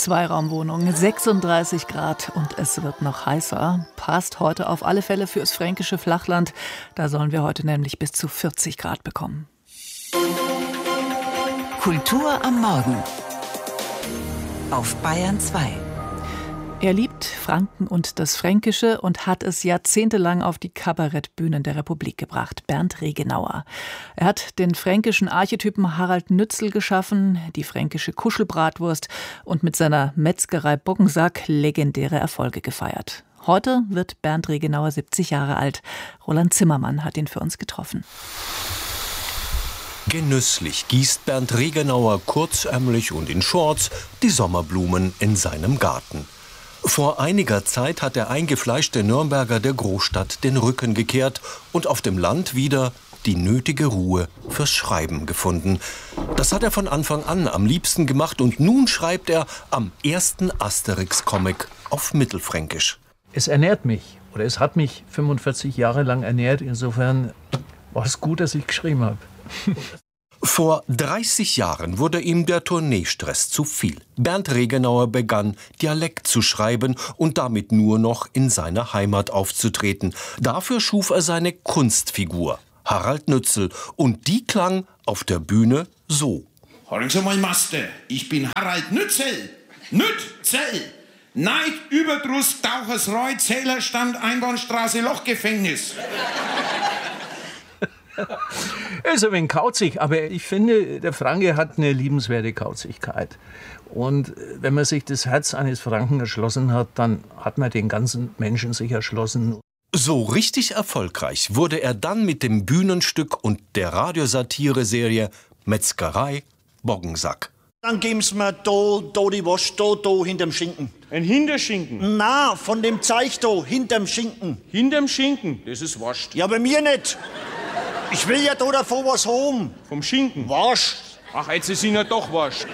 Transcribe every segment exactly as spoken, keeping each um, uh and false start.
Zweiraumwohnung, sechsunddreißig Grad und es wird noch heißer. Passt heute auf alle Fälle fürs fränkische Flachland. Da sollen wir heute nämlich bis zu vierzig Grad bekommen. Kultur am Morgen auf Bayern zwei. Er liebt Franken und das Fränkische und hat es jahrzehntelang auf die Kabarettbühnen der Republik gebracht. Bernd Regenauer. Er hat den fränkischen Archetypen Harald Nützel geschaffen, die fränkische Kuschelbratwurst und mit seiner Metzgerei Boggensack legendäre Erfolge gefeiert. Heute wird Bernd Regenauer siebzig Jahre alt. Roland Zimmermann hat ihn für uns getroffen. Genüsslich gießt Bernd Regenauer kurzärmlich und in Shorts die Sommerblumen in seinem Garten. Vor einiger Zeit hat der eingefleischte Nürnberger der Großstadt den Rücken gekehrt und auf dem Land wieder die nötige Ruhe fürs Schreiben gefunden. Das hat er von Anfang an am liebsten gemacht und nun schreibt er am ersten Asterix-Comic auf Mittelfränkisch. Es ernährt mich oder es hat mich fünfundvierzig Jahre lang ernährt. Insofern war es gut, dass ich geschrieben habe. Vor dreißig Jahren wurde ihm der Tourneestress zu viel. Bernd Regenauer begann, Dialekt zu schreiben und damit nur noch in seiner Heimat aufzutreten. Dafür schuf er seine Kunstfigur, Harald Nützel, und die klang auf der Bühne so. Hören Sie mal, Master, ich bin Harald Nützel. Nützel! Neid, Überdruss, Tauchersreu, Zählerstand, Einbahnstraße, Lochgefängnis. Er ist ein wenig kauzig, aber ich finde, der Franke hat eine liebenswerte Kauzigkeit. Und wenn man sich das Herz eines Franken erschlossen hat, dann hat man den ganzen Menschen sich erschlossen. So richtig erfolgreich wurde er dann mit dem Bühnenstück und der Radiosatire-Serie Metzgerei Boggensack. Dann geben Sie mir da, da die Wurst, da, da, hinterm Schinken. Ein Hinterschinken? Na, von dem Zeug da, hinterm Schinken. Hinterm Schinken? Das ist Wurst. Ja, bei mir nicht. Ich will ja da davon was haben. Vom Schinken? Wurst. Ach, jetzt ist Ihnen doch Wurst.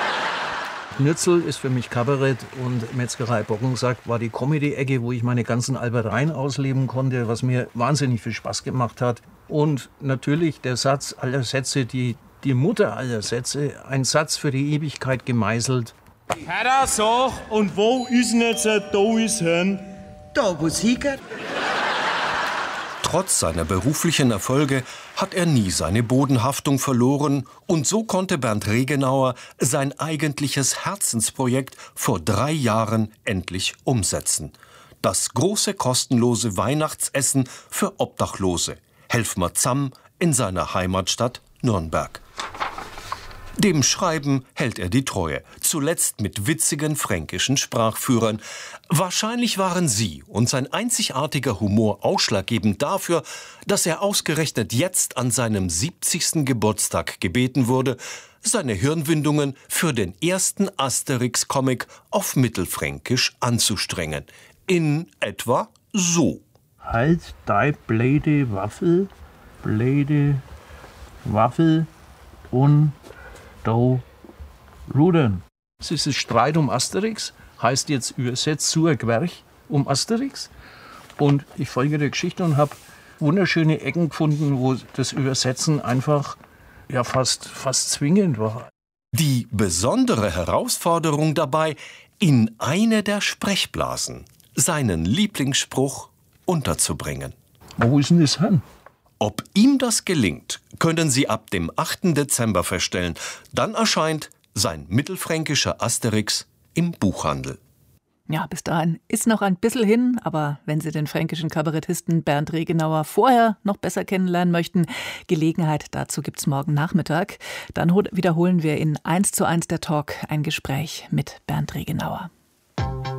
Nützel ist für mich Kabarett und Metzgerei Boggensack war die Comedy-Ecke, wo ich meine ganzen Albereien ausleben konnte, was mir wahnsinnig viel Spaß gemacht hat. Und natürlich der Satz aller Sätze, die, die Mutter aller Sätze, ein Satz für die Ewigkeit gemeißelt. Herr, sag, und wo ist denn jetzt ein da ist Herrn? Da, wo sie geht. Trotz seiner beruflichen Erfolge hat er nie seine Bodenhaftung verloren und so konnte Bernd Regenauer sein eigentliches Herzensprojekt vor drei Jahren endlich umsetzen. Das große kostenlose Weihnachtsessen für Obdachlose. Helf mir zamm in seiner Heimatstadt Nürnberg. Dem Schreiben hält er die Treue, zuletzt mit witzigen fränkischen Sprachführern. Wahrscheinlich waren sie und sein einzigartiger Humor ausschlaggebend dafür, dass er ausgerechnet jetzt an seinem siebzigsten Geburtstag gebeten wurde, seine Hirnwindungen für den ersten Asterix-Comic auf Mittelfränkisch anzustrengen. In etwa so. Halt dei blöde Waffel, blöde Waffel und da rudern. Es ist ein Streit um Asterix, heißt jetzt übersetzt zur Gwerch um Asterix. Und ich folge der Geschichte und habe wunderschöne Ecken gefunden, wo das Übersetzen einfach ja fast, fast zwingend war. Die besondere Herausforderung dabei, in eine der Sprechblasen seinen Lieblingsspruch unterzubringen. Wo ist denn das hin? Ob ihm das gelingt, können Sie ab dem achten Dezember feststellen. Dann erscheint sein mittelfränkischer Asterix im Buchhandel. Ja, bis dahin ist noch ein bisschen hin, aber wenn Sie den fränkischen Kabarettisten Bernd Regenauer vorher noch besser kennenlernen möchten, Gelegenheit dazu gibt's morgen Nachmittag. Dann wiederholen wir in eins zu eins der Talk ein Gespräch mit Bernd Regenauer.